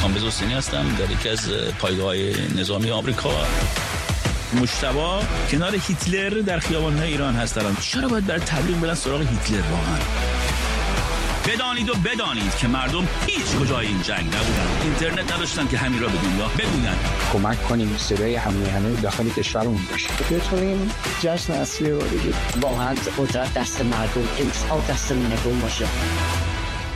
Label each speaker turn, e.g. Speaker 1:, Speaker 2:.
Speaker 1: کامبیز حسینی هستم در یکی از پایگاه‌های نظامی آمریکا. مجتبی کنار هیتلر در خیابان‌های ایران هست. چرا باید برای تبلیغ برن سراغ هیتلر واقعا؟ بدانید که مردم هیچ کجای این جنگ نبودن، اینترنت نداشتن که همین را به دنیا بگوین.
Speaker 2: کمک کنیم صدای همه داخل کشورمون باشه.
Speaker 3: بتونیم جشن اصلی رو بگیریم.
Speaker 4: واقعا قدرت دست مردم، انصاف دست مردم باشه.